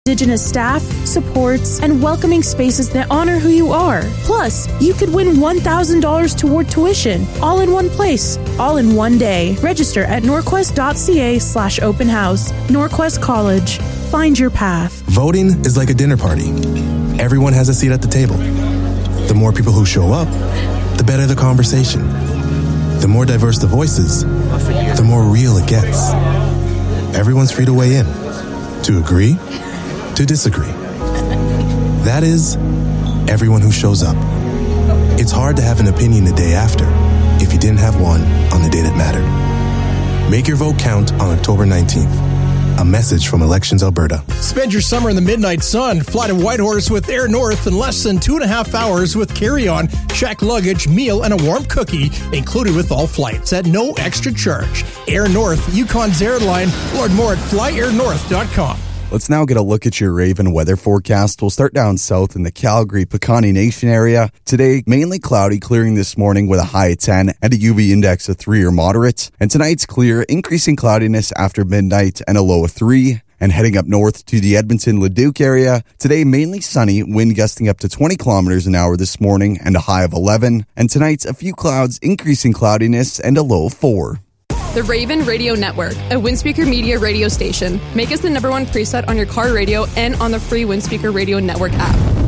Indigenous staff, supports, and welcoming spaces that honor who you are. Plus, you could win $1,000 toward tuition, all in one place, all in one day. Register at norquest.ca/open house. Norquest College. Find your path. Voting is like a dinner party. Everyone has a seat at the table. The more people who show up, the better the conversation. The more diverse the voices, the more real it gets. Everyone's free to weigh in, to agree, to disagree. That is, everyone who shows up. It's hard to have an opinion the day after if you didn't have one on the day that mattered. Make your vote count on October 19th. A message from Elections Alberta. Spend your summer in the midnight sun. Fly to Whitehorse with Air North in less than 2.5 hours with carry-on, check luggage, meal, and a warm cookie included with all flights at no extra charge. Air North, Yukon's airline. Learn more at flyairnorth.com. Let's now get a look at your Raven weather forecast. We'll start down south in the Calgary-Piikani Nation area. Today, mainly cloudy, clearing this morning with a high of 10 and a UV index of 3 or moderate. And tonight's clear, increasing cloudiness after midnight and a low of 3. And heading up north to the Edmonton-Leduc area, today mainly sunny, wind gusting up to 20 kilometers an hour this morning and a high of 11. And tonight's a few clouds, increasing cloudiness and a low of 4. The Raven Radio Network, a Windspeaker Media radio station. Make us the #1 preset on your car radio and on the free Windspeaker Radio Network app.